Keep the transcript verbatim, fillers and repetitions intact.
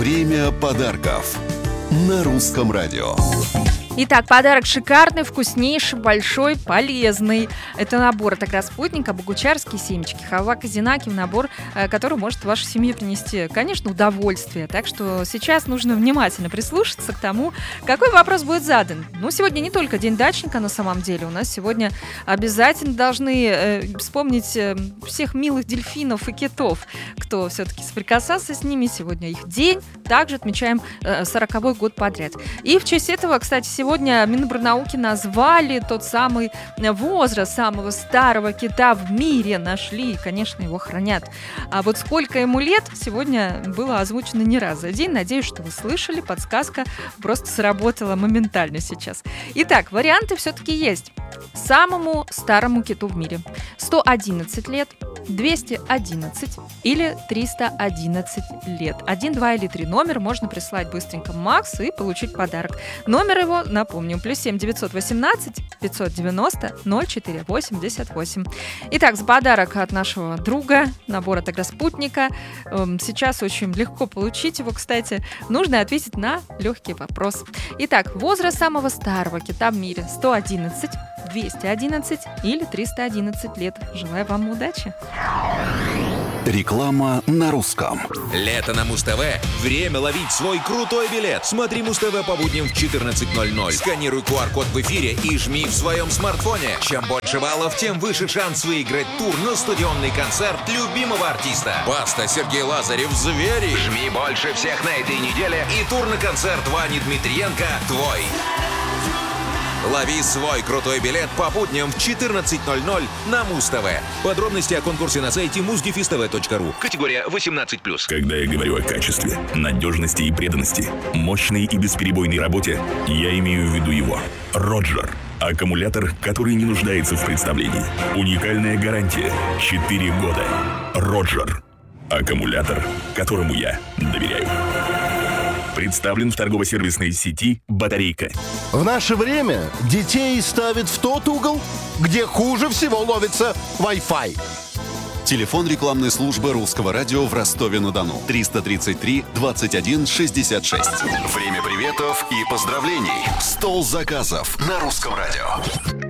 Время подарков на Русском радио. Итак, подарок шикарный, вкуснейший, большой, полезный. Это набор от агроспутника, богучарские семечки, халва Казинаки, набор, который может вашей семье принести, конечно, удовольствие. Так что сейчас нужно внимательно прислушаться к тому, какой вопрос будет задан. Ну, сегодня не только День дачника на самом деле. У нас сегодня обязательно должны э, вспомнить э, всех милых дельфинов и китов, кто все-таки соприкасался с ними. Сегодня их день. Также отмечаем э, сороковой год подряд. И в честь этого, кстати, сегодня Сегодня Минобрнауки назвали тот самый возраст самого старого кита в мире. Нашли и, конечно, его хранят. А вот сколько ему лет, сегодня было озвучено не раз за день. Надеюсь, что вы слышали. Подсказка просто сработала моментально сейчас. Итак, варианты все-таки есть. Самому старому киту в мире сто одиннадцать лет, двести одиннадцать или триста одиннадцать лет. Один, два или три номер можно прислать быстренько Макс и получить подарок. Номер его, напомню, плюс семь девятьсот восемнадцать пятьсот девяносто ноль четыре восемьдесят восемь. Итак, за подарок от нашего друга, набор от агроспутника. Сейчас очень легко получить его, кстати. Нужно ответить на легкий вопрос. Итак, возраст самого старого кита в мире сто одиннадцать, двести одиннадцать или триста одиннадцать лет. Желаю вам удачи. Реклама на русском. Лето на Муз-ТВ. Время ловить свой крутой билет. Смотри Муз-ТВ по будням в четырнадцать ноль ноль. Сканируй ку ар-код в эфире и жми в своем смартфоне. Чем больше баллов, тем выше шанс выиграть тур на стадионный концерт любимого артиста. Баста, Сергей Лазарев, Звери. Жми больше всех на этой неделе и тур на концерт Вани Дмитриенко твой. Лови свой крутой билет по будням в четырнадцать ноль ноль на Муз-ТВ. Подробности о конкурсе на сайте музгифиз тэ вэ точка ру. Категория восемнадцать плюс. Когда я говорю о качестве, надежности и преданности, мощной и бесперебойной работе, я имею в виду его. Роджер. Аккумулятор, который не нуждается в представлении. Уникальная гарантия. четыре года. Роджер. Аккумулятор, которому я доверяю. Представлен в торгово-сервисной сети «Батарейка». В наше время детей ставят в тот угол, где хуже всего ловится Wi-Fi. Телефон рекламной службы Русского радио в Ростове-на-Дону. триста тридцать три двадцать один шестьдесят шесть. Время приветов и поздравлений. Стол заказов на Русском радио.